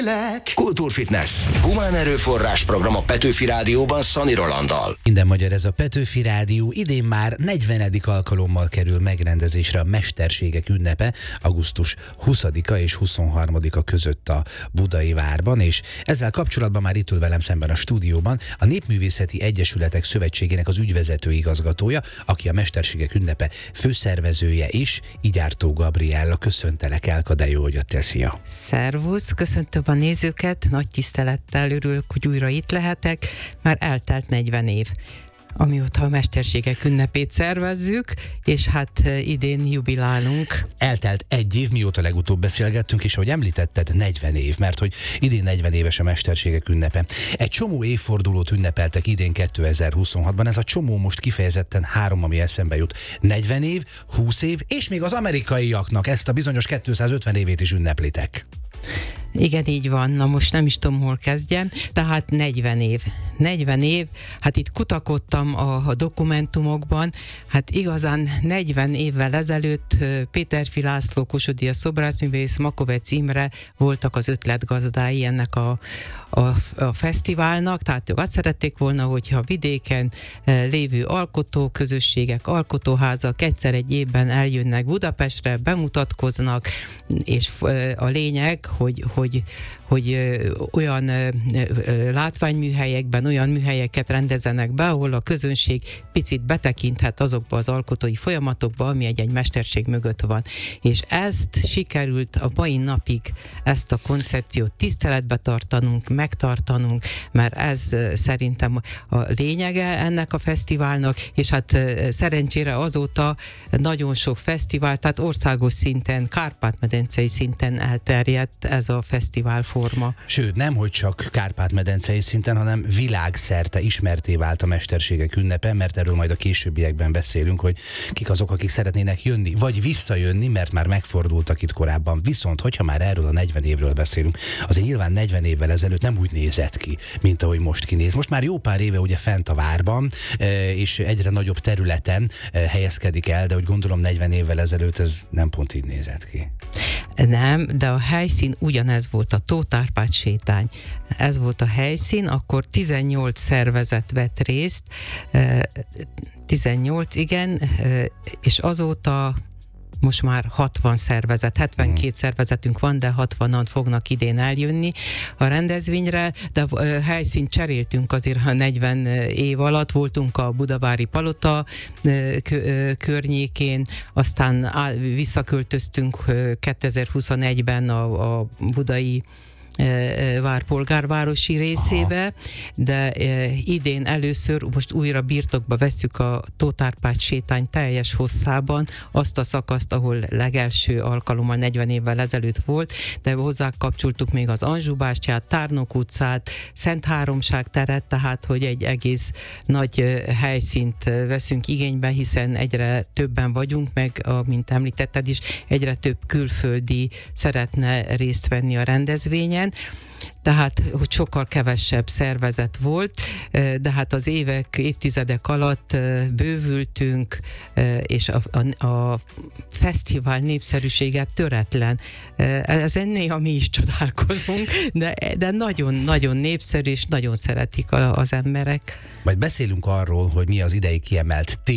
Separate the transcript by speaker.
Speaker 1: Kultúrfitness. Humán erőforrás program a Petőfi Rádióban Szani Rolanddal.
Speaker 2: Minden magyar, ez a Petőfi Rádió. Idén már 40. alkalommal kerül megrendezésre a Mesterségek ünnepe, augusztus 20-a és 23-a között a Budai Várban, és ezzel kapcsolatban már itt ül velem szemben a stúdióban a Népművészeti Egyesületek Szövetségének az ügyvezető igazgatója, aki a Mesterségek ünnepe főszervezője is, Igyártó Gabriella. Köszöntelek, Elka, de jó, hogy jöttél, szia!
Speaker 3: Szervusz, köszöntöm a nézőket, nagy tisztelettel örülök, hogy újra itt lehetek, már eltelt 40 év, amióta a Mesterségek ünnepét szervezzük, és hát idén jubilálunk.
Speaker 2: Eltelt egy év, mióta legutóbb beszélgettünk, és ahogy említetted, 40 év, mert hogy idén 40 éves a Mesterségek ünnepe. Egy csomó évfordulót ünnepeltek idén 2026-ban, ez a csomó most kifejezetten három, ami eszembe jut. 40 év, 20 év, és még az amerikaiaknak ezt a bizonyos 250 évét is ünneplitek.
Speaker 3: Igen, így van. Na most nem is tudom, hol kezdjem. Tehát 40 év. 40 év, hát itt kutakodtam a dokumentumokban, hát igazán 40 évvel ezelőtt Péterfi László, Kossuth Díjas szobrászművész, Makovecz Imre voltak az ötletgazdái ennek a fesztiválnak, tehát ők azt szerették volna, hogyha vidéken lévő alkotóközösségek, alkotóházak egyszer egy évben eljönnek Budapestre, bemutatkoznak, és a lényeg, hogy olyan látványműhelyekben, olyan műhelyeket rendezenek be, ahol a közönség picit betekinthet azokba az alkotói folyamatokba, ami egy mesterség mögött van. És ezt sikerült a mai napig, ezt a koncepciót tiszteletbe tartanunk, megtartanunk, mert ez szerintem a lényege ennek a fesztiválnak, és hát szerencsére azóta nagyon sok fesztivál, tehát országos szinten, Kárpát-medencei szinten elterjedt ez a fesztiválforma.
Speaker 2: Sőt, nem, hogy csak Kárpát-medencei szinten, hanem világszerte ismertté vált a Mesterségek ünnepe, mert erről majd a későbbiekben beszélünk, hogy kik azok, akik szeretnének jönni, vagy visszajönni, mert már megfordultak itt korábban. Viszont, hogyha már erről a 40 évről beszélünk, azért nyilván 40 évvel ezelőtt nem úgy nézett ki, mint ahogy most kinéz. Most már jó pár éve ugye fent a várban, és egyre nagyobb területen helyezkedik el, de úgy gondolom 40 évvel ezelőtt ez nem pont így nézett ki.
Speaker 3: Nem, de a helyszín ugyanez volt, a Tóth Árpád sétány. Ez volt a helyszín, akkor 18 szervezet vett részt, 18, igen, és azóta most már 60 szervezet, 72 szervezetünk van, de 60-an fognak idén eljönni a rendezvényre, de helyszínt cseréltünk azért, ha 40 év alatt voltunk a Budavári Palota környékén, aztán visszaköltöztünk 2021-ben a budai várpolgárvárosi részébe, de idén először most újra birtokba vesszük a Tóth Árpád sétány teljes hosszában azt a szakaszt, ahol legelső alkalommal 40 évvel ezelőtt volt, de hozzá kapcsoltuk még az Anzsú-bástyát, Tárnok utcát, Szent Háromság teret, tehát hogy egy egész nagy helyszínt veszünk igénybe, hiszen egyre többen vagyunk, meg, mint említetted is, egyre több külföldi szeretne részt venni a rendezvényen. Tehát, hogy sokkal kevesebb szervezet volt, de hát az évtizedek alatt bővültünk, és a fesztivál népszerűsége töretlen. Ezen néha mi is csodálkozunk, de nagyon-nagyon népszerű, és nagyon szeretik az emberek.
Speaker 2: Majd beszélünk arról, hogy mi az idei kiemelt